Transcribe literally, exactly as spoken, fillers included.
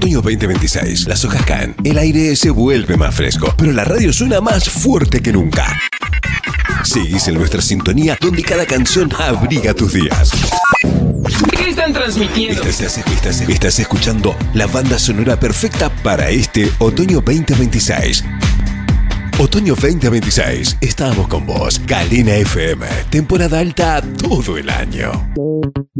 Otoño veinte veintiséis. Las hojas caen, el aire se vuelve más fresco, pero la radio suena más fuerte que nunca. Seguís en nuestra sintonía, donde cada canción abriga tus días. ¿Qué están transmitiendo? Estás, estás, estás escuchando la banda sonora perfecta para este Otoño veinte veintiséis. Otoño veinte veintiséis, estamos con vos. Galena F M, temporada alta todo el año.